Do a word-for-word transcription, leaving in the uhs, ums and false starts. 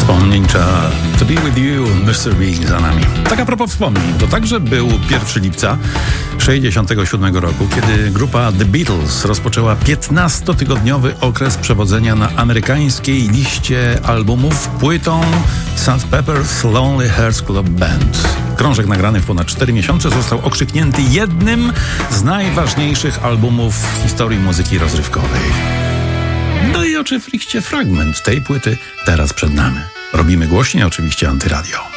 Wspomnień trzeba To Be With You, mister B za nami. Tak a propos wspomnień, to także był pierwszego lipca sześćdziesiątego siódmego roku, kiedy grupa The Beatles rozpoczęła piętnastotygodniowy okres przewodzenia na amerykańskiej liście albumów płytą Sergeant Pepper's Lonely Hearts Club Band. Krążek nagrany w ponad cztery miesiące został okrzyknięty jednym z najważniejszych albumów w historii muzyki rozrywkowej. No i oczywiście fragment tej płyty teraz przed nami. Robimy głośniej, oczywiście Antyradio.